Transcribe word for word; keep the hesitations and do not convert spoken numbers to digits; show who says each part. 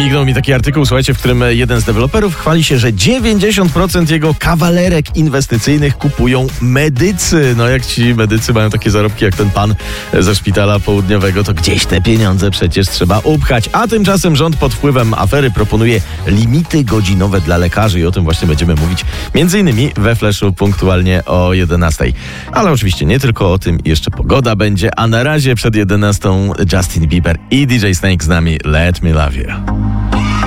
Speaker 1: mignął mi taki artykuł, słuchajcie, w którym jeden z deweloperów chwali się, że dziewięćdziesiąt procent jego kawalerek inwestycyjnych kupują medycy. No jak ci medycy mają takie zarobki jak ten pan ze szpitala południowego, to gdzieś te pieniądze przecież trzeba upchać. A tymczasem rząd pod wpływem afery proponuje limity godzinowe dla lekarzy i o tym właśnie będziemy mówić między innymi we Flashu punktualnie o jedenastej. Ale oczywiście nie tylko o tym, jeszcze pogoda będzie, a na razie przed jedenastą Justin Bieber i D J Snake z nami Let Me Love You.